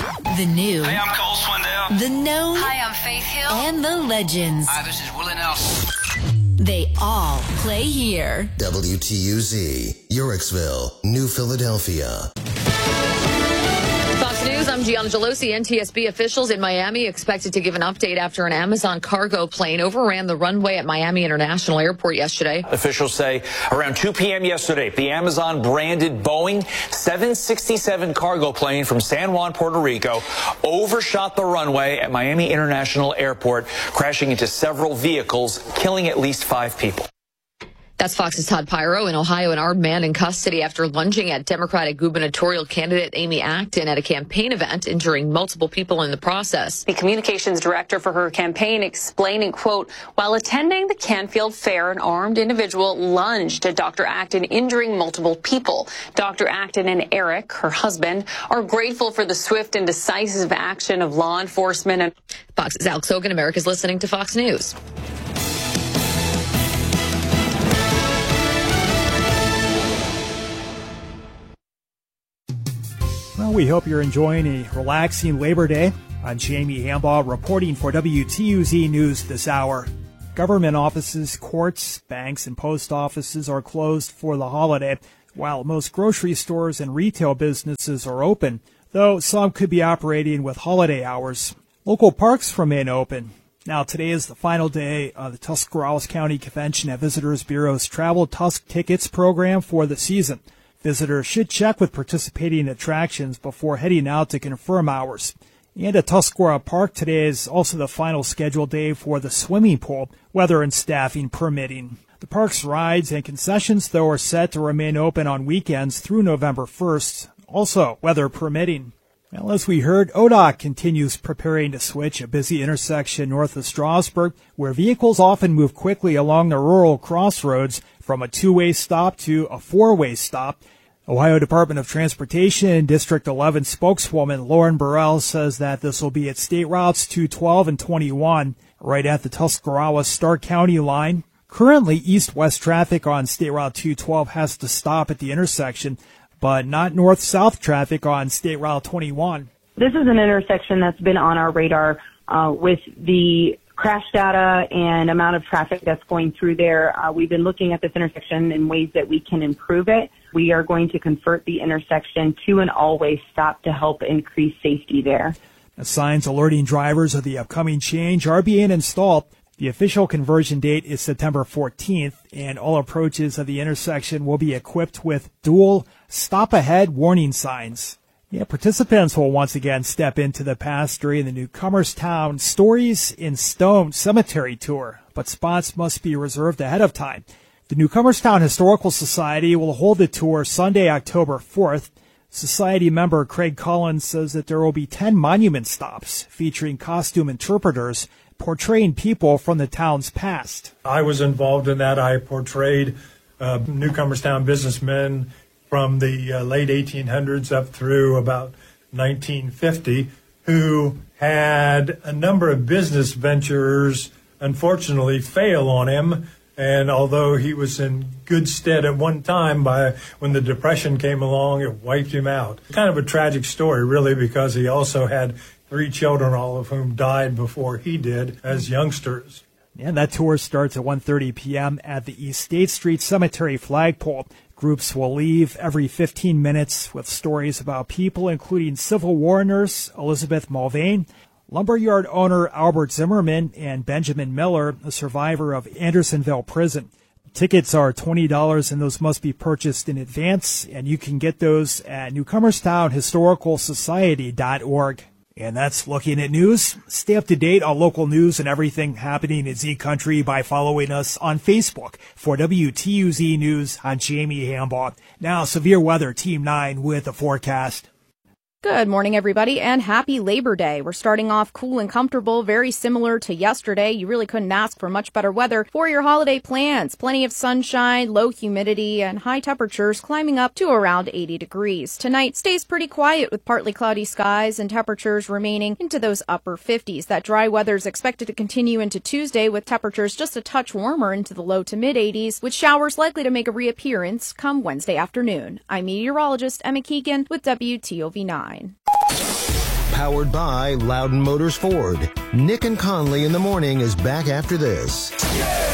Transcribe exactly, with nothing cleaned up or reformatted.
The new. Hey, I'm Cole Swindell. The known. Hi, I'm Faith Hill. And the legends. Hi, this is Willie Nelson. They all play here. W T U Z, Urixville, New Philadelphia. Fox News, I'm Gianna Gelosi. N T S B officials in Miami expected to give an update after an Amazon cargo plane overran the runway at Miami International Airport yesterday. Officials say around two p.m. yesterday, the Amazon branded Boeing seven sixty-seven cargo plane from San Juan, Puerto Rico, overshot the runway at Miami International Airport, crashing into several vehicles, killing at least five people. That's Fox's Todd Pyro. In Ohio, an armed man in custody after lunging at Democratic gubernatorial candidate Amy Acton at a campaign event, injuring multiple people in the process. The communications director for her campaign explaining, quote, while attending the Canfield Fair, an armed individual lunged at Doctor Acton, injuring multiple people. Doctor Acton and Eric, her husband, are grateful for the swift and decisive action of law enforcement. And Fox's Alex Hogan. America's listening to Fox News. Well, we hope you're enjoying a relaxing Labor Day. I'm Jamie Hambaugh reporting for W T U Z News this hour. Government offices, courts, banks, and post offices are closed for the holiday, while most grocery stores and retail businesses are open, though some could be operating with holiday hours. Local parks remain open. Now, today is the final day of the Tuscarawas County Convention at Visitors Bureau's Travel Tusk Tickets program for the season. Visitors should check with participating attractions before heading out to confirm hours. And at Tuscarora Park, today is also the final scheduled day for the swimming pool, weather and staffing permitting. The park's rides and concessions, though, are set to remain open on weekends through November first, also weather permitting. Well, as we heard, O D O C continues preparing to switch a busy intersection north of Strasburg, where vehicles often move quickly along the rural crossroads from a two-way stop to a four-way stop. Ohio Department of Transportation District eleven spokeswoman Lauren Burrell says that this will be at State Routes two twelve and twenty-one, right at the Tuscarawas-Stark County line. Currently, east-west traffic on State Route two twelve has to stop at the intersection, but not north-south traffic on State Route twenty-one. This is an intersection that's been on our radar uh, with the crash data and amount of traffic that's going through there. Uh, we've been looking at this intersection in ways that we can improve it. We are going to convert the intersection to an all-way stop to help increase safety there. The signs alerting drivers of the upcoming change are being installed. The official conversion date is September fourteenth, and all approaches of the intersection will be equipped with dual stop-ahead warning signs. Yeah, participants will once again step into the past during the Newcomerstown Stories in Stone Cemetery Tour, but spots must be reserved ahead of time. The Newcomerstown Historical Society will hold the tour Sunday, October fourth. Society member Craig Collins says that there will be ten monument stops featuring costume interpreters portraying people from the town's past. I was involved in that. I portrayed uh, Newcomerstown businessmen from the uh, late eighteen hundreds up through about nineteen fifty, who had a number of business ventures, unfortunately, fail on him. And although he was in good stead at one time, by when the Depression came along, it wiped him out. Kind of a tragic story, really, because he also had three children, all of whom died before he did as youngsters. And that tour starts at one thirty p.m. at the East State Street Cemetery flagpole. Groups will leave every fifteen minutes with stories about people, including Civil War nurse Elizabeth Mulvane, lumberyard owner Albert Zimmerman, and Benjamin Miller, a survivor of Andersonville Prison. Tickets are twenty dollars, and those must be purchased in advance, and you can get those at Newcomerstown Historical Society dot org. And that's Looking at News. Stay up to date on local news and everything happening in Z Country by following us on Facebook. For W T U Z News, I'm Jamie Hambaugh. Now, severe weather, Team nine with the forecast. Good morning, everybody, and happy Labor Day. We're starting off cool and comfortable, very similar to yesterday. You really couldn't ask for much better weather for your holiday plans. Plenty of sunshine, low humidity, and high temperatures climbing up to around eighty degrees. Tonight stays pretty quiet with partly cloudy skies and temperatures remaining into those upper fifties. That dry weather is expected to continue into Tuesday with temperatures just a touch warmer into the low to mid eighties, with showers likely to make a reappearance come Wednesday afternoon. I'm meteorologist Emma Keegan with W T O V nine. Powered by Loudon Motors Ford. Nick and Conley in the morning is back after this.